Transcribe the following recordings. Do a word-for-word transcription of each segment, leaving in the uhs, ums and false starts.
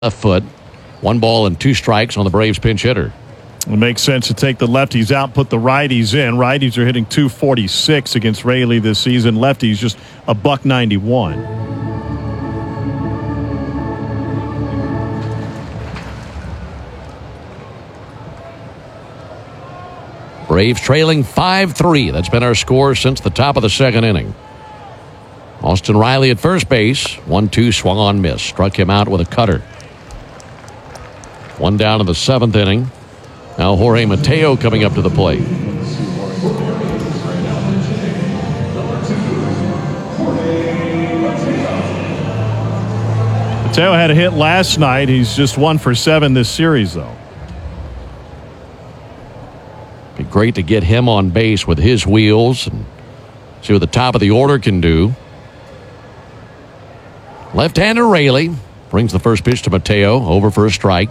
left foot. One ball and two strikes on the Braves pinch hitter. It makes sense to take the lefties out, put the righties in. Righties are hitting two forty-six against Raley this season. Lefties just a buck ninety-one. Braves trailing five three. That's been our score since the top of the second inning. Austin Riley at first base. one two swung on miss. Struck him out with a cutter. One down in the seventh inning. Now Jorge Mateo coming up to the plate. Mateo had a hit last night. He's just one for seven this series, though. Be great to get him on base with his wheels and see what the top of the order can do. Left-hander Raley brings the first pitch to Mateo, over for a strike.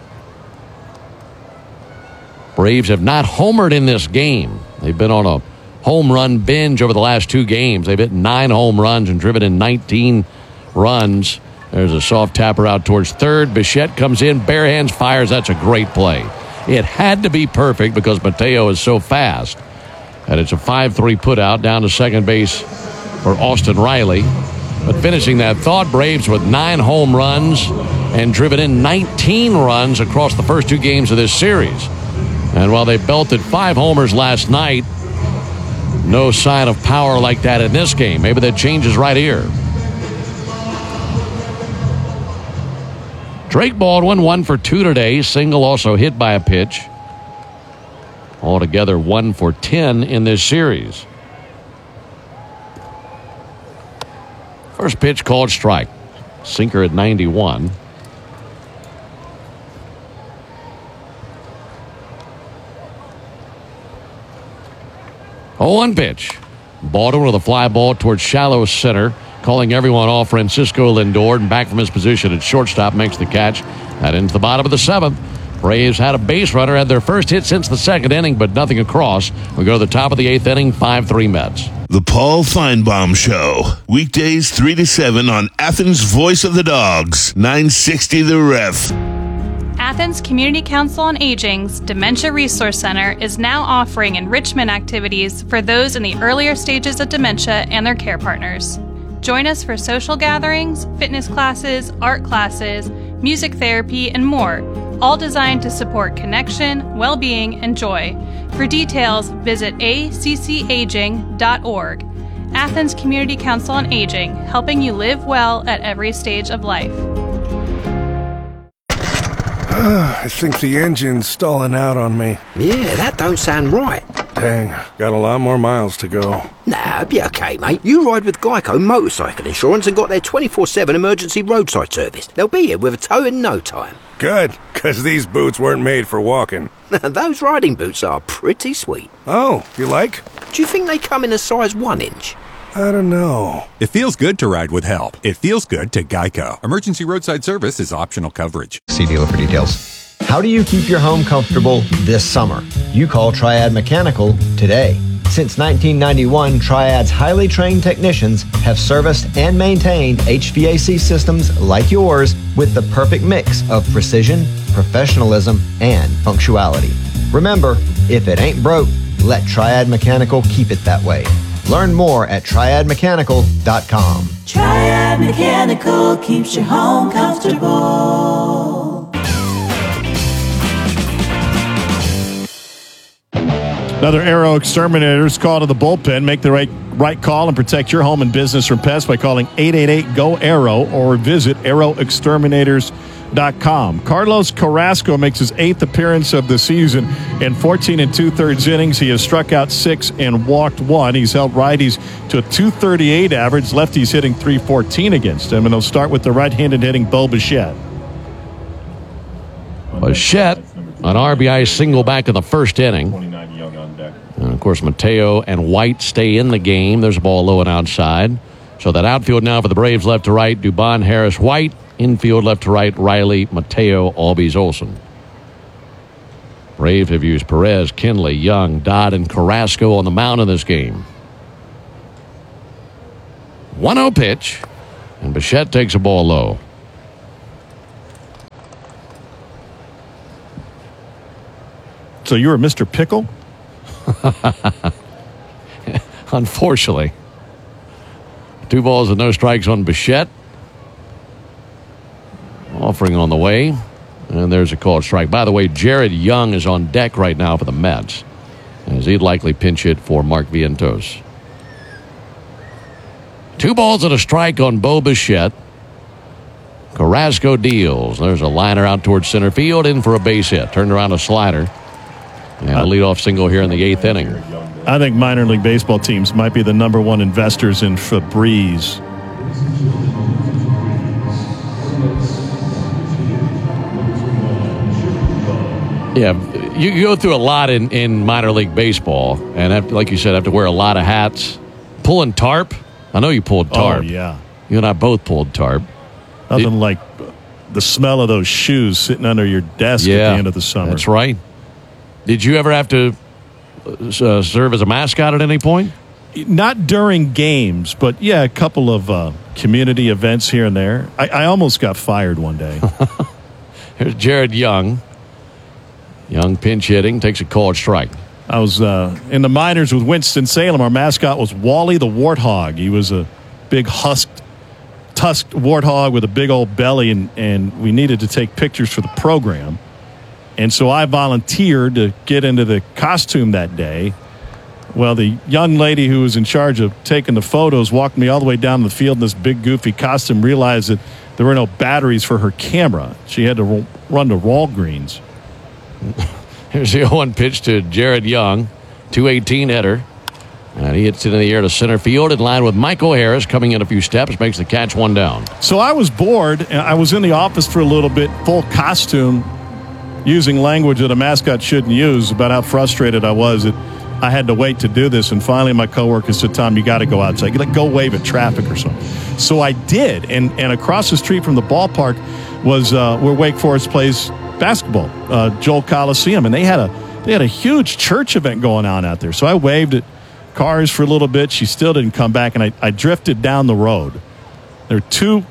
Braves have not homered in this game. They've been on a home run binge over the last two games. They've hit nine home runs and driven in nineteen runs. There's a soft tapper out towards third. Bichette comes in, bare hands, fires. That's a great play. It had to be perfect because Mateo is so fast. And it's a five three put out down to second base for Austin Riley. But finishing that thought, Braves with nine home runs and driven in nineteen runs across the first two games of this series. And while they belted five homers last night, no sign of power like that in this game. Maybe that changes right here. Drake Baldwin, one for two today. Single also hit by a pitch. Altogether, one for ten in this series. First pitch called strike. Sinker at ninety-one. oh one pitch. Baldwin with a fly ball towards shallow center. Calling everyone off. Francisco Lindor, and back from his position at shortstop makes the catch. That into the bottom of the seventh. Braves had a base runner, had their first hit since the second inning, but nothing across. We go to the top of the eighth inning, five three Mets. The Paul Feinbaum Show. Weekdays three to seven on Athens' Voice of the Dogs, nine sixty The Ref. Athens Community Council on Aging's Dementia Resource Center is now offering enrichment activities for those in the earlier stages of dementia and their care partners. Join us for social gatherings, fitness classes, art classes, music therapy, and more, all designed to support connection, well-being, and joy. For details, visit a c c aging dot org. Athens Community Council on Aging, helping you live well at every stage of life. I think the engine's stalling out on me. Yeah, that don't sound right. Dang, got a lot more miles to go. Nah, be okay, mate. You ride with Geico Motorcycle Insurance and got their twenty-four seven emergency roadside service. They'll be here with a tow in no time. Good, because these boots weren't made for walking. Those riding boots are pretty sweet. Oh, you like? Do you think they come in a size one inch? I don't know. It feels good to ride with help. It feels good to Geico. Emergency roadside service is optional coverage. See dealer for details. How do you keep your home comfortable this summer? You call Triad Mechanical today. Since nineteen ninety-one, Triad's highly trained technicians have serviced and maintained H V A C systems like yours with the perfect mix of precision, professionalism, and punctuality. Remember, if it ain't broke, let Triad Mechanical keep it that way. Learn more at triad mechanical dot com. Triad Mechanical keeps your home comfortable. Another Aero Exterminators call to the bullpen. Make the right right call and protect your home and business from pests by calling eight eight eight, G O, A R O or visit aero exterminators dot com. Carlos Carrasco makes his eighth appearance of the season. In fourteen and two-thirds innings, he has struck out six and walked one. He's held righties to a two thirty-eight average. Lefties hitting three fourteen against him. And they'll start with the right-handed hitting Bo Bichette. Bichette, an R B I single back in the first inning. And, of course, Mateo and White stay in the game. There's a ball low and outside. So that outfield now for the Braves left to right, Dubon, Harris, White. Infield left to right, Riley, Mateo, Albies, Olsen. Braves have used Perez, Kinley, Young, Dodd, and Carrasco on the mound in this game. one oh pitch, and Bichette takes a ball low. So you were Mister Pickle? Unfortunately. Two balls and no strikes on Bichette. Offering on the way. And there's a called strike. By the way, Jared Young is on deck right now for the Mets, as he'd likely pinch hit for Mark Vientos. Two balls and a strike on Bo Bichette. Carrasco deals. There's a liner out towards center field, in for a base hit. Turned around a slider. And a leadoff single here in the eighth inning. I think minor league baseball teams might be the number one investors in Febreze. Yeah, you, you go through a lot in, in minor league baseball, and have, like you said, have to wear a lot of hats. Pulling tarp. I know you pulled tarp. Oh, yeah. You and I both pulled tarp. Nothing it, like the smell of those shoes sitting under your desk yeah, at the end of the summer. That's right. Did you ever have to uh, serve as a mascot at any point? Not during games, but yeah, a couple of uh, community events here and there. I, I almost got fired one day. Here's Jared Young. Young pinch hitting, takes a called strike. I was uh, in the minors with Winston-Salem. Our mascot was Wally the Warthog. He was a big husked, tusked warthog with a big old belly, and, and we needed to take pictures for the program. And so I volunteered to get into the costume that day. Well, the young lady who was in charge of taking the photos walked me all the way down the field in this big, goofy costume, realized that there were no batteries for her camera. She had to run to Walgreens. Here's the oh one pitch to Jared Young. two eighteen header. And he hits it in the air to center field in line with Michael Harris coming in a few steps, makes the catch, one down. So I was bored, and I was in the office for a little bit, full costume, using language that a mascot shouldn't use, about how frustrated I was that I had to wait to do this. And finally my coworker said, Tom, you got to go outside. Like, go wave at traffic or something. So I did. And, and across the street from the ballpark was uh, where Wake Forest plays basketball, uh, Joel Coliseum. And they had a they had a huge church event going on out there. So I waved at cars for a little bit. She still didn't come back, and I, I drifted down the road. There are two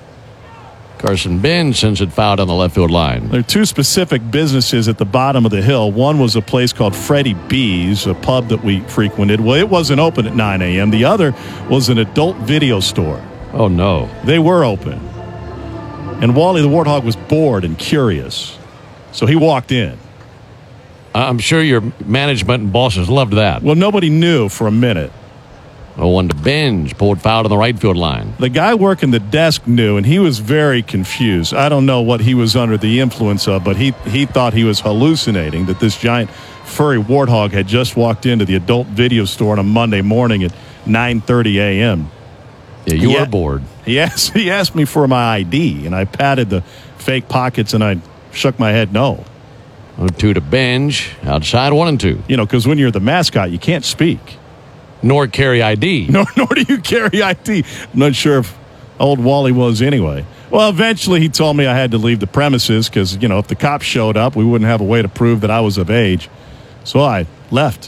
Carson Benson had fouled on the left field line. There are two specific businesses at the bottom of the hill. One was a place called Freddie B's, a pub that we frequented. Well, it wasn't open at nine a.m. The other was an adult video store. Oh, no. They were open. And Wally the Warthog was bored and curious. So he walked in. I'm sure your management and bosses loved that. Well, nobody knew for a minute. oh one to Benj, pulled foul on the right field line. The guy working the desk knew, and he was very confused. I don't know what he was under the influence of, but he, he thought he was hallucinating, that this giant furry warthog had just walked into the adult video store on a Monday morning at nine thirty a.m. Yeah, you he were a- bored. He asked, he asked me for my I D, and I patted the fake pockets, and I shook my head no. oh two to Benj, outside one and two. You know, because when you're the mascot, you can't speak. Nor carry I D. Nor, nor do you carry I D. I'm not sure if old Wally was anyway. Well, eventually he told me I had to leave the premises because, you know, if the cops showed up, we wouldn't have a way to prove that I was of age. So I left.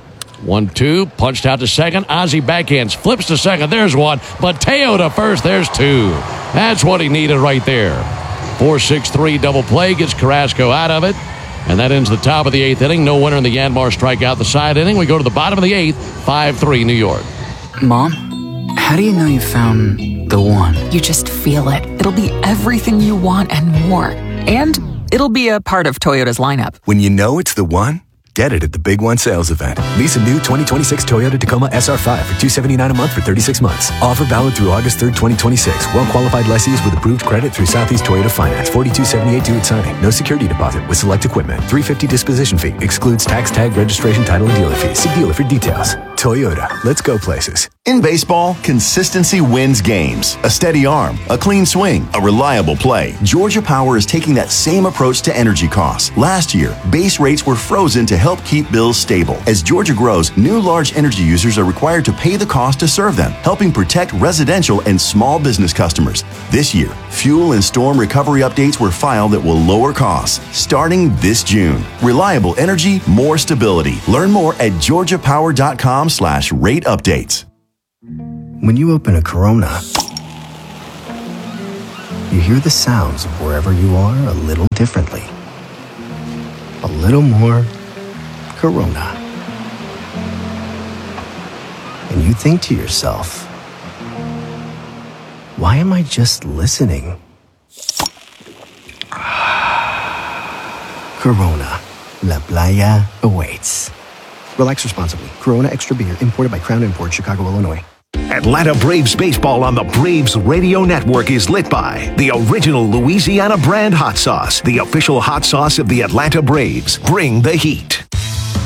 one two, punched out to second. Ozzie backhands, flips to second. There's one. Mateo to first. There's two. That's what he needed right there. four six three double play gets Carrasco out of it. And that ends the top of the eighth inning. No winner in the Yanmar strikeout the side inning. We go to the bottom of the eighth, five three New York. Mom, how do you know you found the one? You just feel it. It'll be everything you want and more. And it'll be a part of Toyota's lineup. When you know it's the one, get it at the Big One sales event. Lease a new twenty twenty-six Toyota Tacoma S R five for two hundred seventy-nine dollars a month for thirty-six months. Offer valid through August third, twenty twenty-six. Well-qualified lessees with approved credit through Southeast Toyota Finance. forty-two seventy-eight due at signing. No security deposit with select equipment. three hundred fifty dollars disposition fee. Excludes tax, tag, registration, title, and dealer fees. See dealer for details. Toyota. Let's go places. In baseball, consistency wins games. A steady arm, a clean swing, a reliable play. Georgia Power is taking that same approach to energy costs. Last year, base rates were frozen to help keep bills stable. As Georgia grows, new large energy users are required to pay the cost to serve them, helping protect residential and small business customers. This year, fuel and storm recovery updates were filed that will lower costs, starting this June. Reliable energy, more stability. Learn more at georgiapower.com slash rate updates. When you open a Corona, you hear the sounds of wherever you are a little differently. A little more Corona. And you think to yourself, why am I just listening? Corona. La Playa awaits. Relax responsibly. Corona Extra Beer, imported by Crown Imports, Chicago, Illinois. Atlanta Braves baseball on the Braves Radio Network is lit by the original Louisiana brand hot sauce, the official hot sauce of the Atlanta Braves. Bring the heat.